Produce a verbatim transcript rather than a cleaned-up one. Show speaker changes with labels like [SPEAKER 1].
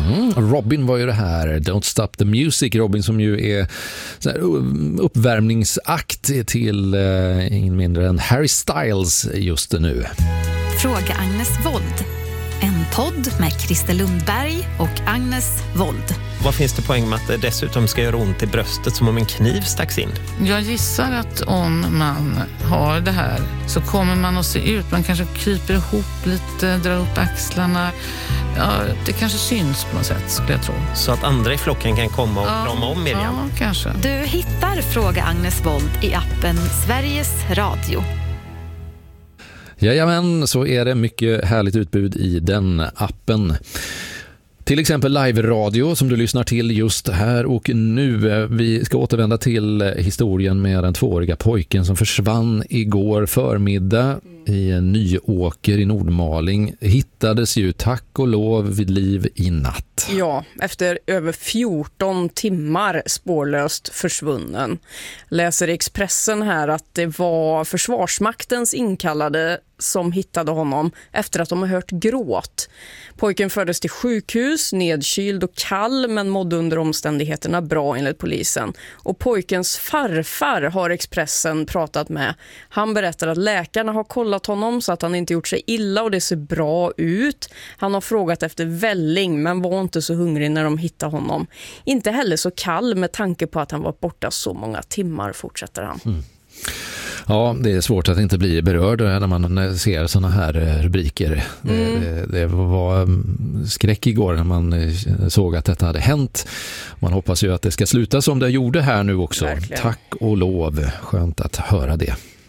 [SPEAKER 1] Mm, Robin var ju det här, Don't Stop the Music. Robin som ju är så här uppvärmningsakt till eh, ingen mindre än Harry Styles just nu.
[SPEAKER 2] Fråga Agnes Wold. En podd med Christer Lundberg och Agnes Wold.
[SPEAKER 3] Vad finns det poäng med att det dessutom ska göra ont i bröstet som om en kniv stacks in?
[SPEAKER 4] Jag gissar att om man har det här så kommer man att se ut. Man kanske kryper ihop lite, drar upp axlarna. Ja, det kanske syns på något sätt, skulle jag tro.
[SPEAKER 3] Så att andra i flocken kan komma och
[SPEAKER 4] ja,
[SPEAKER 3] krama om Miriam?
[SPEAKER 4] Ja, kanske.
[SPEAKER 2] Du hittar Fråga Agnes Wold i appen Sveriges Radio.
[SPEAKER 1] Jajamän, så är det mycket härligt utbud i den appen. Till exempel live-radio som du lyssnar till just här och nu. Vi ska återvända till historien med den tvååriga pojken som försvann igår förmiddag i Nyåker i Nordmaling. Hittades ju tack och lov vid liv i natt.
[SPEAKER 5] Ja, efter över fjorton timmar spårlöst försvunnen. Läser Expressen här att det var Försvarsmaktens inkallade som hittade honom efter att de har hört gråt. Pojken fördes till sjukhus, nedkyld och kall, men mådde under omständigheterna bra enligt polisen. Och pojkens farfar har Expressen pratat med. Han berättar att läkarna har kollat honom så att han inte gjort sig illa och det ser bra ut. Han har frågat efter välling men var inte så hungrig när de hittade honom. Inte heller så kall med tanke på att han var borta så många timmar, fortsätter han.
[SPEAKER 1] Mm. Ja, det är svårt att inte bli berörd när man ser såna här rubriker. Mm. Det, det var skräck igår när man såg att detta hade hänt. Man hoppas ju att det ska sluta som det gjorde här nu också.
[SPEAKER 5] Verkligen.
[SPEAKER 1] Tack och lov. Skönt att höra det.